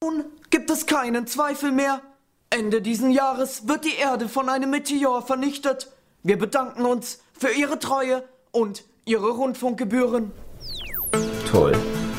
Nun gibt es keinen Zweifel mehr. Ende diesen Jahres wird die Erde von einem Meteor vernichtet. Wir bedanken uns für Ihre Treue und Ihre Rundfunkgebühren. Toll.